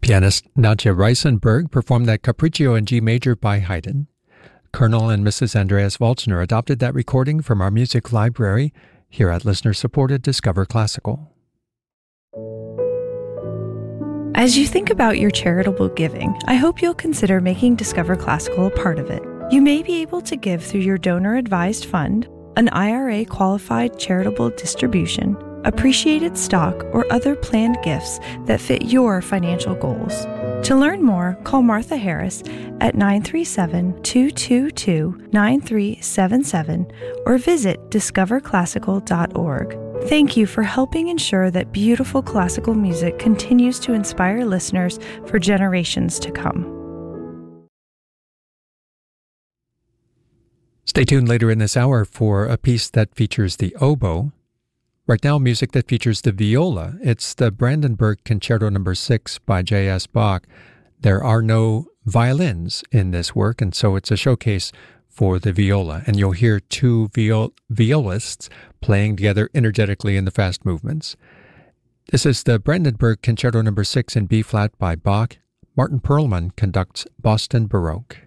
Pianist Nadja Reisenberg performed that Capriccio in G major by Haydn. Colonel and Mrs. Andreas Walzner adopted that recording from our music library here at listener-supported Discover Classical. As you think about your charitable giving, I hope you'll consider making Discover Classical a part of it. You may be able to give through your donor-advised fund, an IRA-qualified charitable distribution, appreciated stock, or other planned gifts that fit your financial goals. To learn more, call Martha Harris at 937-222-9377 or visit discoverclassical.org. Thank you for helping ensure that beautiful classical music continues to inspire listeners for generations to come. Stay tuned later in this hour for a piece that features the oboe. Right now, music that features the viola. It's the Brandenburg Concerto No. 6 by J.S. Bach. There are no violins in this work, and so it's a showcase for the viola. And you'll hear two violists playing together energetically in the fast movements. This is the Brandenburg Concerto No. 6 in B-flat by Bach. Martin Perlman conducts Boston Baroque.